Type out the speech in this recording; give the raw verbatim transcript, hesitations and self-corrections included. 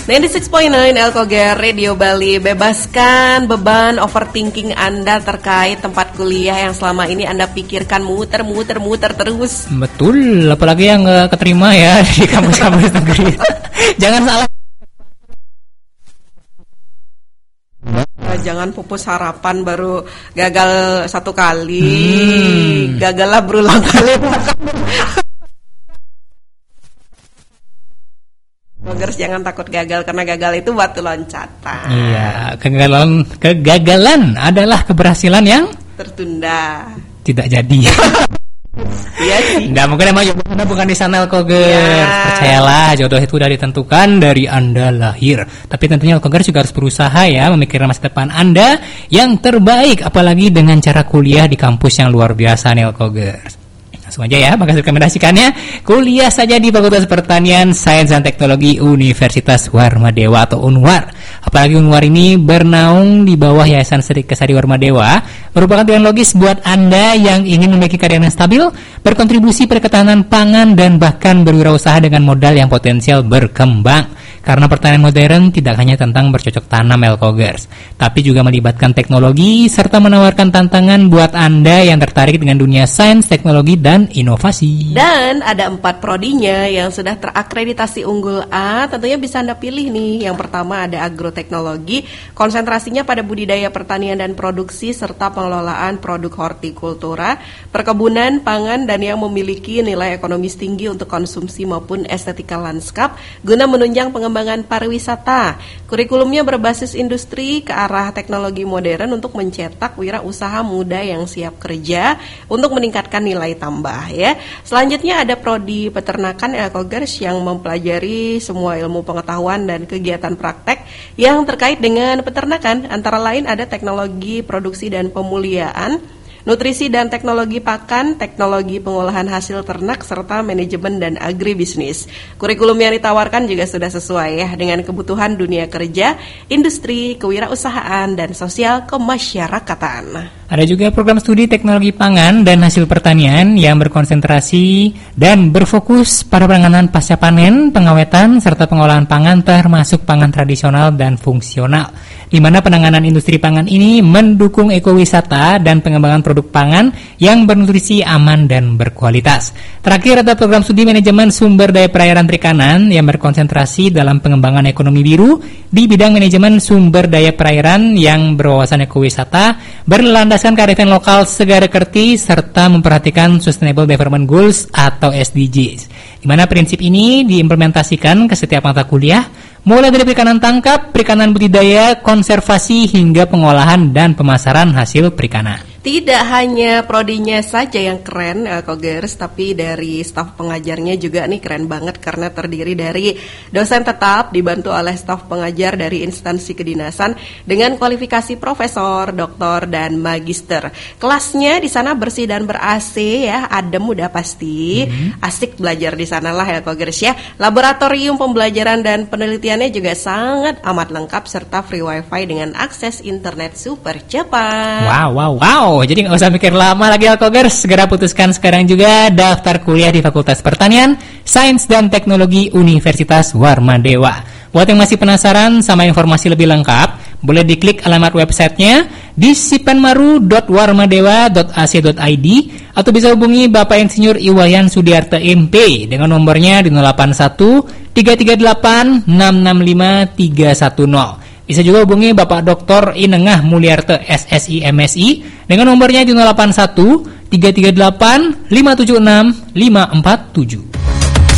sembilan puluh enam koma sembilan Elkoger Radio Bali. Bebaskan beban overthinking Anda terkait tempat kuliah yang selama ini Anda pikirkan muter-muter-muter terus. Betul, apalagi yang gak keterima ya di kampus-kampus negeri. Jangan salah. Jangan pupus harapan baru gagal satu kali, hmm. gagallah berulang kali. Bloggers jangan takut gagal, karena gagal itu batu loncatan. Iya, kegagalan kegagalan adalah keberhasilan yang tertunda, tidak jadi. Iya sih. Nggak mungkin, emang jodohnya bukan di sana Elkogers. Ya. Percayalah, jodoh itu udah ditentukan dari Anda lahir. Tapi tentunya Elkogers juga harus berusaha ya, memikirkan masa depan Anda yang terbaik, apalagi dengan cara kuliah di kampus yang luar biasa nih Elkogers. Langsung aja ya, maka rekomendasikannya kuliah saja di Fakultas Pertanian, Sains dan Teknologi Universitas Warmadewa atau Unwar. Apalagi Unwar ini bernaung di bawah Yayasan Sri Kesari Warmadewa, merupakan pilihan logis buat Anda yang ingin memiliki karir yang stabil, berkontribusi pada ketahanan pangan, dan bahkan berwirausaha dengan modal yang potensial berkembang. Karena pertanian modern tidak hanya tentang bercocok tanam Elkogers, tapi juga melibatkan teknologi serta menawarkan tantangan buat Anda yang tertarik dengan dunia sains, teknologi, dan inovasi. Dan ada empat prodinya yang sudah terakreditasi unggul A, tentunya bisa Anda pilih nih. Yang pertama ada agroteknologi, konsentrasinya pada budidaya pertanian dan produksi serta pengelolaan produk hortikultura, perkebunan, pangan, dan yang memiliki nilai ekonomis tinggi untuk konsumsi maupun estetika lanskap guna menunjang pengembangan pengembangan pariwisata. Kurikulumnya berbasis industri ke arah teknologi modern untuk mencetak wirausaha muda yang siap kerja untuk meningkatkan nilai tambah ya. Selanjutnya ada prodi peternakan Elkogers yang mempelajari semua ilmu pengetahuan dan kegiatan praktek yang terkait dengan peternakan, antara lain ada teknologi produksi dan pemuliaan, nutrisi dan teknologi pakan, teknologi pengolahan hasil ternak, serta manajemen dan agribisnis. Kurikulum yang ditawarkan juga sudah sesuai ya dengan kebutuhan dunia kerja, industri, kewirausahaan, dan sosial kemasyarakatan. Ada juga program studi teknologi pangan dan hasil pertanian yang berkonsentrasi dan berfokus pada penanganan pasca panen, pengawetan, serta pengolahan pangan termasuk pangan tradisional dan fungsional, di mana penanganan industri pangan ini mendukung ekowisata dan pengembangan produk pangan yang bernutrisi, aman, dan berkualitas. Terakhir ada program studi manajemen sumber daya perairan perikanan yang berkonsentrasi dalam pengembangan ekonomi biru di bidang manajemen sumber daya perairan yang berwawasan ekowisata, berlandaskan kearifan lokal segara kerti, serta memperhatikan Sustainable Development Goals atau S D Gs, di mana prinsip ini diimplementasikan ke setiap mata kuliah, mulai dari perikanan tangkap, perikanan budidaya, konservasi, hingga pengolahan dan pemasaran hasil perikanan. Tidak hanya prodinya saja yang keren Elkogers, tapi dari staf pengajarnya juga nih keren banget, karena terdiri dari dosen tetap dibantu oleh staf pengajar dari instansi kedinasan dengan kualifikasi profesor, doktor, dan magister. Kelasnya di sana bersih dan ber-A C ya, adem udah pasti. Mm-hmm. Asik belajar di sana lah Elkogers ya. Laboratorium pembelajaran dan penelitiannya juga sangat amat lengkap, serta free wifi dengan akses internet super cepat. Wow, wow, wow. Oh, jadi nggak usah mikir lama lagi Elkogers, segera putuskan sekarang juga daftar kuliah di Fakultas Pertanian, Sains dan Teknologi Universitas Warmadewa. Buat yang masih penasaran sama informasi lebih lengkap, boleh diklik alamat websitenya di sipenmaru dot warmadewa dot a c dot i d atau bisa hubungi Bapak Insinyur Iwayan Sudiarta M P dengan nomornya di nol delapan satu tiga tiga delapan enam enam lima tiga satu nol. Bisa juga hubungi Bapak Doktor Inengah Mulyarte S S I M S I dengan nomornya di nol delapan satu tiga tiga delapan lima tujuh enam lima empat tujuh.